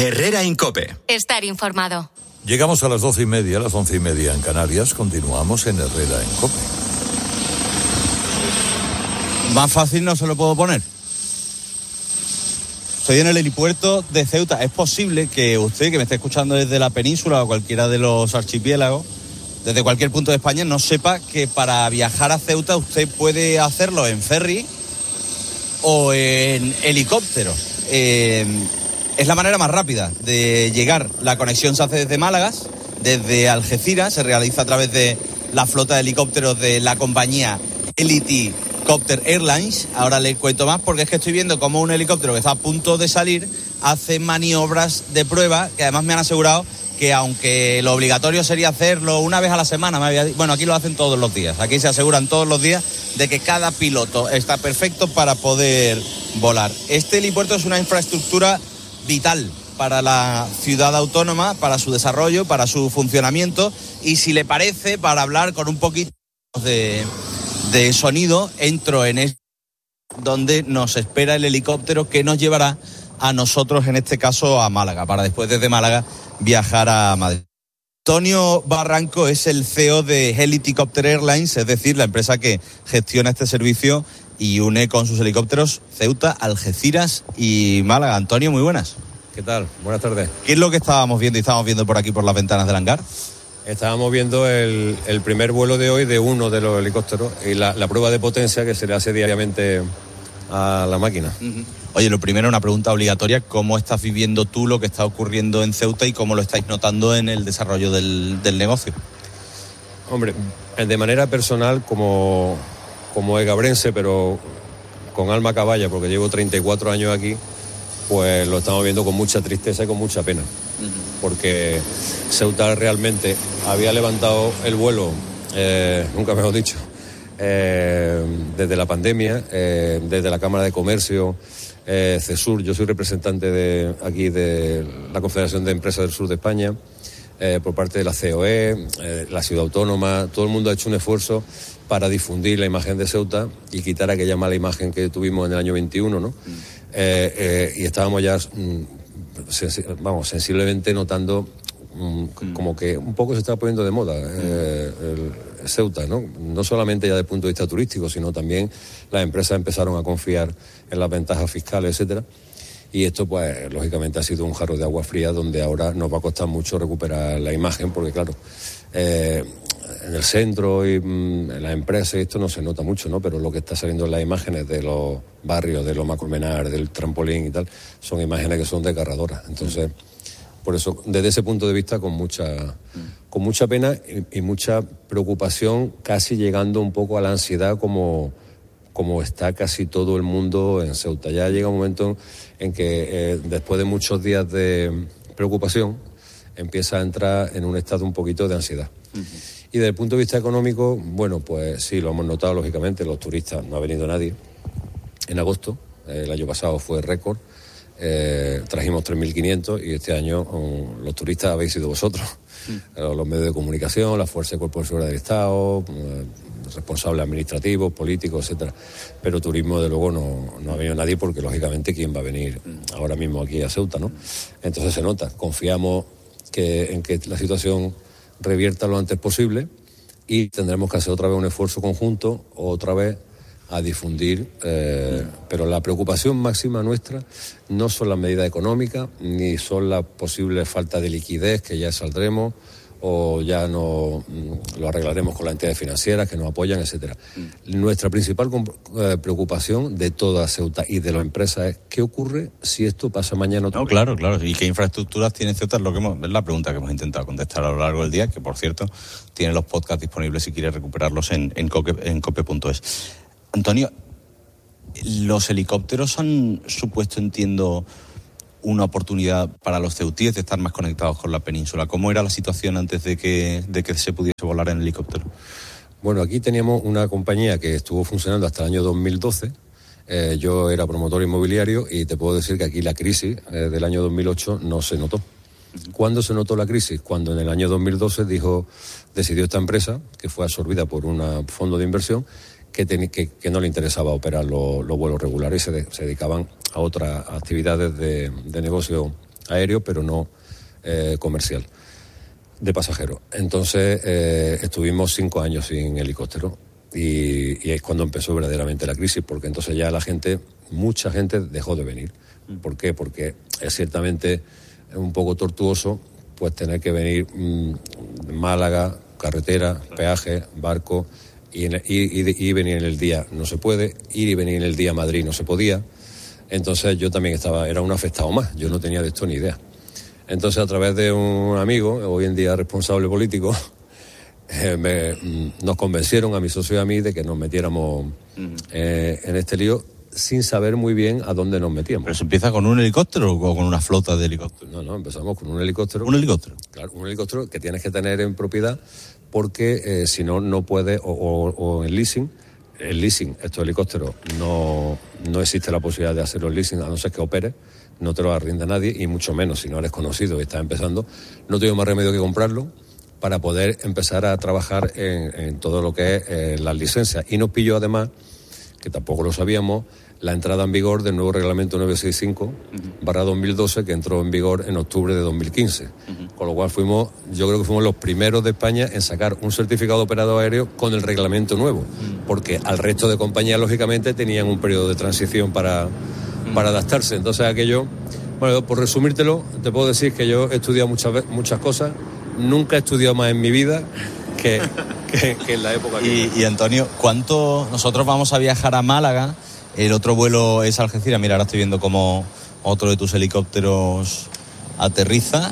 Herrera Incope. Estar informado. Llegamos a las 12:30, las 11:30 en Canarias. Continuamos en Herrera Incope. Más fácil no se lo puedo poner. Estoy en el helipuerto de Ceuta. Es posible que usted, que me esté escuchando desde la península o cualquiera de los archipiélagos, desde cualquier punto de España, no sepa que para viajar a Ceuta usted puede hacerlo en ferry o en helicóptero. Es la manera más rápida de llegar. La conexión se hace desde Málaga, desde Algeciras, se realiza a través de la flota de helicópteros de la compañía Elite Copter Airlines. Ahora le cuento más porque es que estoy viendo cómo un helicóptero que está a punto de salir hace maniobras de prueba, que además me han asegurado que aunque lo obligatorio sería hacerlo una vez a la semana, bueno, aquí lo hacen todos los días. Aquí se aseguran todos los días de que cada piloto está perfecto para poder volar. Este helipuerto es una infraestructura vital para la ciudad autónoma, para su desarrollo, para su funcionamiento, y si le parece, para hablar con un poquito de sonido, entro en donde nos espera el helicóptero que nos llevará a nosotros, en este caso a Málaga, para después desde Málaga viajar a Madrid. Antonio Barranco es el CEO de Elite Copter Airlines, es decir, la empresa que gestiona este servicio y une con sus helicópteros Ceuta, Algeciras y Málaga. Antonio, muy buenas. ¿Qué tal? Buenas tardes. ¿Qué es lo que estábamos viendo por aquí por las ventanas del hangar? Estábamos viendo el primer vuelo de hoy de uno de los helicópteros y la prueba de potencia que se le hace diariamente a la máquina. Uh-huh. Oye, lo primero, una pregunta obligatoria. ¿Cómo estás viviendo tú lo que está ocurriendo en Ceuta y cómo lo estáis notando en el desarrollo del negocio? Hombre, de manera personal, como egabrense, pero con alma caballa, porque llevo 34 años aquí, pues lo estamos viendo con mucha tristeza y con mucha pena. Uh-huh. Porque Ceuta realmente había levantado el vuelo, nunca mejor dicho, desde la pandemia, desde la Cámara de Comercio, CESUR. Yo soy representante aquí de la Confederación de Empresas del Sur de España, por parte de la COE, la Ciudad Autónoma. Todo el mundo ha hecho un esfuerzo para difundir la imagen de Ceuta y quitar aquella mala imagen que tuvimos en el año 21, ¿no? Y estábamos ya, sensiblemente notando como que un poco se está poniendo de moda el Ceuta, ¿no? No solamente ya desde el punto de vista turístico, sino también las empresas empezaron a confiar en las ventajas fiscales, etcétera. Y esto, pues, lógicamente ha sido un jarro de agua fría donde ahora nos va a costar mucho recuperar la imagen, porque claro, en el centro y en las empresas esto no se nota mucho, ¿no? Pero lo que está saliendo en las imágenes de los barrios, de los Macromenar, del trampolín y tal, son imágenes que son desgarradoras. Entonces, por eso, desde ese punto de vista, con mucha pena y mucha preocupación, casi llegando un poco a la ansiedad como está casi todo el mundo en Ceuta. Ya llega un momento en que después de muchos días de preocupación empieza a entrar en un estado un poquito de ansiedad. Uh-huh. Y desde el punto de vista económico, bueno, pues sí, lo hemos notado lógicamente, los turistas, no ha venido nadie. En agosto, el año pasado fue récord, trajimos 3.500 y este año los turistas habéis sido vosotros, los medios de comunicación, la Fuerza de Cuerpo de Seguridad del Estado, responsables administrativos, políticos, etcétera. Pero turismo, de luego, no ha venido nadie porque, lógicamente, ¿quién va a venir ahora mismo aquí a Ceuta, no? Entonces se nota. Confiamos en que la situación revierta lo antes posible y tendremos que hacer otra vez un esfuerzo conjunto, otra vez a difundir, pero la preocupación máxima nuestra no son las medidas económicas, ni son la posible falta de liquidez, que ya saldremos, o ya no lo arreglaremos con las entidades financieras que nos apoyan, etcétera. Nuestra principal preocupación de toda Ceuta y de las empresas es ¿qué ocurre si esto pasa mañana? No, claro. ¿Y qué infraestructuras tiene Ceuta? Es la pregunta que hemos intentado contestar a lo largo del día, que por cierto tiene los podcasts disponibles si quiere recuperarlos en cope.es. Antonio, los helicópteros han supuesto, entiendo, una oportunidad para los ceutíes de estar más conectados con la península. ¿Cómo era la situación antes de que se pudiese volar en helicóptero? Bueno, aquí teníamos una compañía que estuvo funcionando hasta el año 2012. Yo era promotor inmobiliario y te puedo decir que aquí la crisis del año 2008 no se notó. ¿Cuándo se notó la crisis? Cuando en el año 2012 decidió esta empresa, que fue absorbida por un fondo de inversión, que no le interesaba operar los vuelos regulares y se dedicaban a otras actividades de negocio aéreo, pero no comercial, de pasajeros. Entonces estuvimos 5 años sin helicóptero y es cuando empezó verdaderamente la crisis, porque entonces ya mucha gente dejó de venir. ¿Por qué? Porque es ciertamente un poco tortuoso pues tener que venir Málaga, carretera, peaje, barco, ir y venir en el día no se puede, ir y venir en el día a Madrid no se podía. Entonces yo también era un afectado más, yo no tenía de esto ni idea. Entonces a través de un amigo, hoy en día responsable político, nos convencieron a mi socio y a mí de que nos metiéramos en este lío sin saber muy bien a dónde nos metíamos. ¿Pero se empieza con un helicóptero o con una flota de helicópteros? No, empezamos con un helicóptero. ¿Un helicóptero? Claro, un helicóptero que tienes que tener en propiedad porque si no, no puedes, o en leasing. El leasing, estos helicópteros, no existe la posibilidad de hacerlo en leasing, a no ser que opere, no te lo arrenda nadie, y mucho menos si no eres conocido y estás empezando. No tengo más remedio que comprarlo para poder empezar a trabajar en todo lo que es las licencias. Y nos pilló además, que tampoco lo sabíamos, la entrada en vigor del nuevo reglamento 965/2012 que entró en vigor en octubre de 2015. Con lo cual yo creo que fuimos los primeros de España en sacar un certificado de operador aéreo con el reglamento nuevo, porque al resto de compañías lógicamente tenían un periodo de transición para adaptarse. Entonces aquello, bueno, por resumírtelo, te puedo decir que yo he estudiado muchas cosas, nunca he estudiado más en mi vida que en la época que... Y Antonio, nosotros vamos a viajar a Málaga, el otro vuelo es a Algeciras. Mira, ahora estoy viendo cómo otro de tus helicópteros aterriza.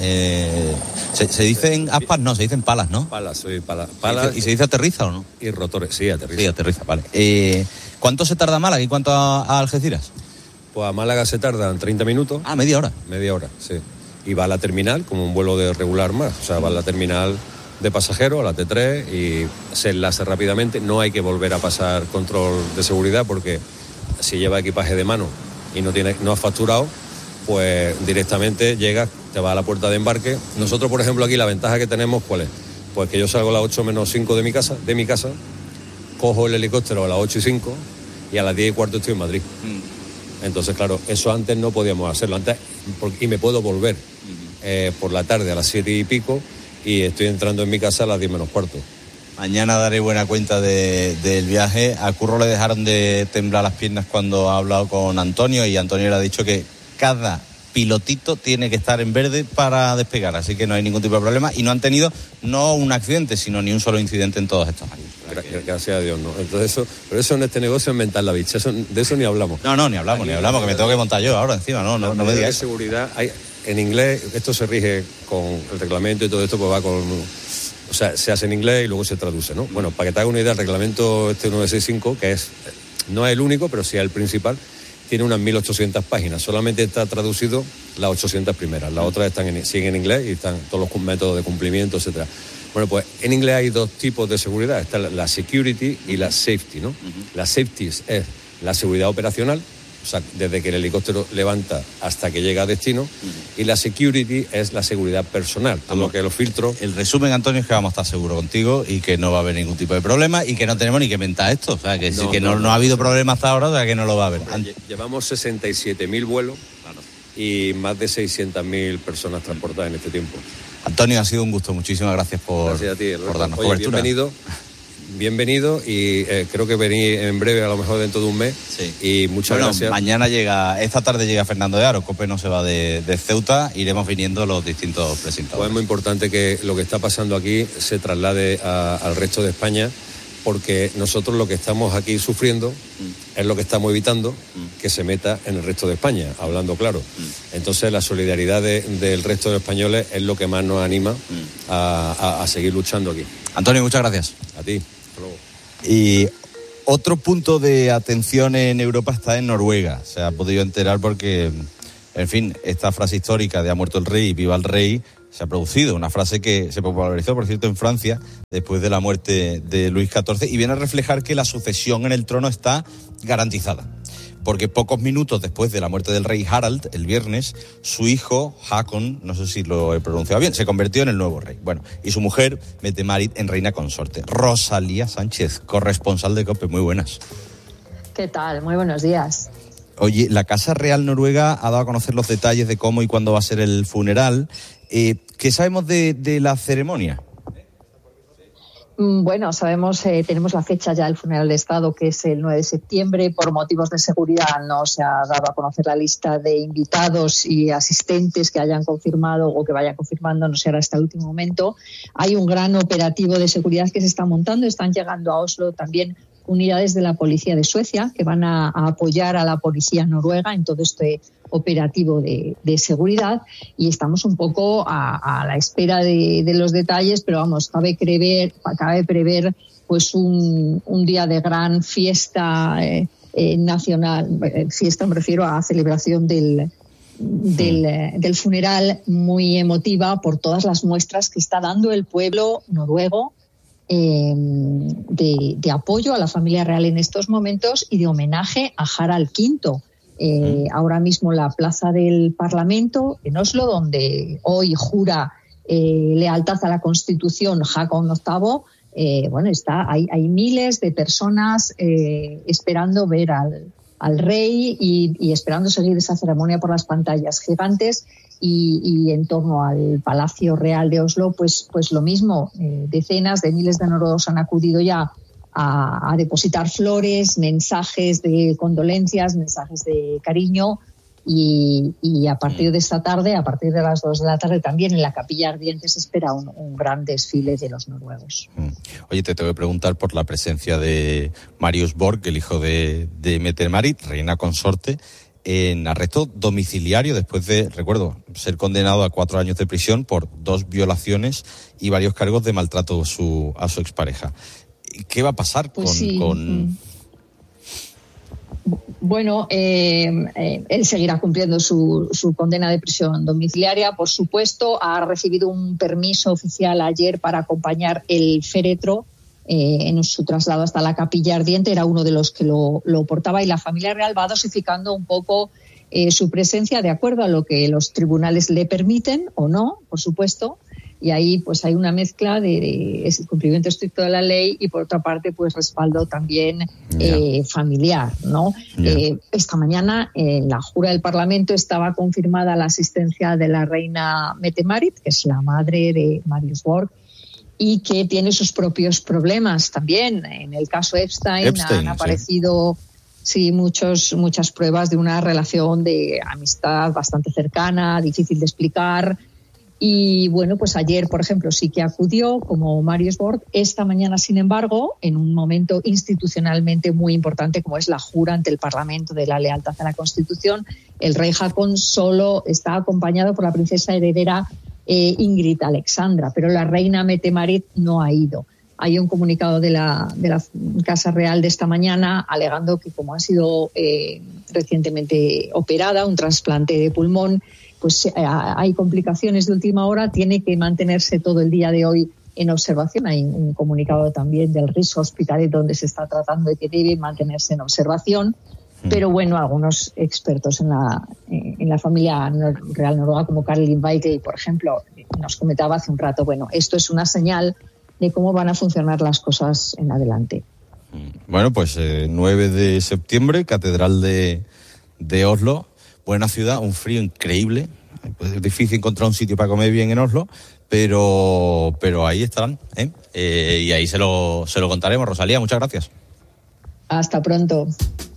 ¿Se dicen aspas? No, se dicen palas, ¿no? Palas, soy palas. ¿Y se dice aterriza o no? Y rotores, sí, aterriza. Sí, aterriza, vale. ¿Cuánto se tarda a Málaga y cuánto a Algeciras? Pues a Málaga se tardan 30 minutos. Ah, media hora. Media hora, sí. Y va a la terminal como un vuelo de regular más. O sea, va a la terminal de pasajeros, a la T3, y se enlaza rápidamente. No hay que volver a pasar control de seguridad porque si lleva equipaje de mano y no has facturado, pues directamente llegas, te vas a la puerta de embarque. Nosotros, por ejemplo, aquí la ventaja que tenemos, ¿cuál es? Pues que yo salgo a las 8 menos 5 de mi casa, cojo el helicóptero a las 8:05 y a las 10:15 estoy en Madrid. Entonces, claro, eso antes no podíamos hacerlo. Y me puedo volver por la tarde a las 7:00 y estoy entrando en mi casa a las 10:15. Mañana daré buena cuenta del viaje. A Curro le dejaron de temblar las piernas cuando ha hablado con Antonio, y Antonio le ha dicho que cada pilotito tiene que estar en verde para despegar, así que no hay ningún tipo de problema, y no han tenido no un accidente, sino ni un solo incidente en todos estos años. Gracias a Dios, ¿no? Entonces pero eso en este negocio es mental la bicha, de eso ni hablamos. No, ni hablamos, que me tengo que montar yo ahora encima, no me digas. Seguridad, en inglés, esto se rige con el reglamento y todo esto, pues va con... O sea, se hace en inglés y luego se traduce, ¿no? Bueno, para que te haga una idea, el reglamento 965, que no es el único, pero sí es el principal, tiene unas 1.800 páginas. Solamente está traducido las 800 primeras. Las otras siguen en inglés y están todos los métodos de cumplimiento, etcétera. Bueno, pues en inglés hay dos tipos de seguridad. Está la security y la safety, ¿no? La safety es la seguridad operacional, o sea, desde que el helicóptero levanta hasta que llega a destino, y la security es la seguridad personal, todo lo que los filtros... El resumen, Antonio, es que vamos a estar seguros contigo y que no va a haber ningún tipo de problema y que no tenemos ni que inventar esto, o sea, que no ha habido problema hasta ahora, o sea, que no lo va a haber. Llevamos 67.000 vuelos y más de 600.000 personas transportadas en este tiempo. Antonio, ha sido un gusto, muchísimas gracias por darnos cobertura. Bienvenido y creo que venís en breve, a lo mejor dentro de un mes. Sí. Y muchas gracias. Esta tarde llega Fernando de Aro. COPE no se va de Ceuta, iremos viniendo los distintos presentadores. Pues es muy importante que lo que está pasando aquí se traslade al resto de España, porque nosotros lo que estamos aquí sufriendo es lo que estamos evitando que se meta en el resto de España, hablando claro. Entonces la solidaridad del resto de españoles es lo que más nos anima a seguir luchando aquí. Antonio, muchas gracias. A ti. Y otro punto de atención en Europa está en Noruega. Se ha podido enterar porque, en fin, esta frase histórica de "ha muerto el rey, viva el rey", se ha producido. Una frase que se popularizó, por cierto, en Francia después de la muerte de Luis XIV, y viene a reflejar que la sucesión en el trono está garantizada. Porque pocos minutos después de la muerte del rey Harald, el viernes, su hijo, Håkon, no sé si lo he pronunciado bien, se convirtió en el nuevo rey. Bueno, y su mujer, Mette-Marit, en reina consorte. Rosalía Sánchez, corresponsal de COPE, muy buenas. ¿Qué tal? Muy buenos días. Oye, la Casa Real Noruega ha dado a conocer los detalles de cómo y cuándo va a ser el funeral. ¿Qué sabemos de la ceremonia? Bueno, sabemos, tenemos la fecha ya del funeral de Estado, que es el 9 de septiembre. Por motivos de seguridad no se ha dado a conocer la lista de invitados y asistentes que hayan confirmado o que vayan confirmando, no se hará hasta el último momento. Hay un gran operativo de seguridad que se está montando. Están llegando a Oslo también unidades de la policía de Suecia que van a apoyar a la policía noruega en todo este operativo de seguridad, y estamos un poco a la espera de los detalles, pero vamos, cabe prever pues un día de gran fiesta nacional, fiesta me refiero a celebración del funeral, muy emotiva por todas las muestras que está dando el pueblo noruego de apoyo a la familia real en estos momentos y de homenaje a Harald V. Ahora mismo la plaza del Parlamento en Oslo, donde hoy jura lealtad a la Constitución Haakon VIII, hay miles de personas esperando ver al rey y esperando seguir esa ceremonia por las pantallas gigantes, y en torno al Palacio Real de Oslo pues lo mismo, decenas de miles de noruegos han acudido ya a depositar flores, mensajes de condolencias, mensajes de cariño, y a partir de esta tarde, a partir de las 2 de la tarde, también en la Capilla Ardiente se espera un gran desfile de los noruegos. Oye, te tengo que preguntar por la presencia de Marius Borg, el hijo de Mette-Marit, reina consorte, en arresto domiciliario después de, recuerdo, ser condenado a 4 años de prisión por 2 violaciones y varios cargos de maltrato a su expareja. ¿Qué va a pasar con...? Bueno, él seguirá cumpliendo su condena de prisión domiciliaria, por supuesto. Ha recibido un permiso oficial ayer para acompañar el féretro en su traslado hasta la Capilla Ardiente. Era uno de los que lo portaba, y la familia real va dosificando un poco su presencia de acuerdo a lo que los tribunales le permiten o no, por supuesto. Y ahí pues hay una mezcla de cumplimiento estricto de la ley y por otra parte pues respaldo también familiar, ¿no? Esta mañana en la jura del Parlamento estaba confirmada la asistencia de la reina Mette-Marit, que es la madre de Marius Borg, y que tiene sus propios problemas también. En el caso Epstein han aparecido muchas pruebas de una relación de amistad bastante cercana, difícil de explicar. Y bueno, pues ayer, por ejemplo, sí que acudió como Marius Borg. Esta mañana, sin embargo, en un momento institucionalmente muy importante como es la jura ante el Parlamento de la lealtad a la Constitución, el rey Haakon solo está acompañado por la princesa heredera Ingrid Alexandra, pero la reina Mette-Marit no ha ido. Hay un comunicado de la Casa Real de esta mañana alegando que como ha sido recientemente operada, un trasplante de pulmón, pues hay complicaciones de última hora, tiene que mantenerse todo el día de hoy en observación. Hay un comunicado también del Riis Hospitalet donde se está tratando de que debe mantenerse en observación. Pero bueno, algunos expertos en la familia real noruega, como Carl Lindberg, por ejemplo, nos comentaba hace un rato, bueno, esto es una señal de cómo van a funcionar las cosas en adelante. Bueno, pues 9 de septiembre, Catedral de Oslo. Buena ciudad, un frío increíble. Es difícil encontrar un sitio para comer bien en Oslo, pero ahí estarán, y ahí se lo contaremos. Rosalía, muchas gracias. Hasta pronto.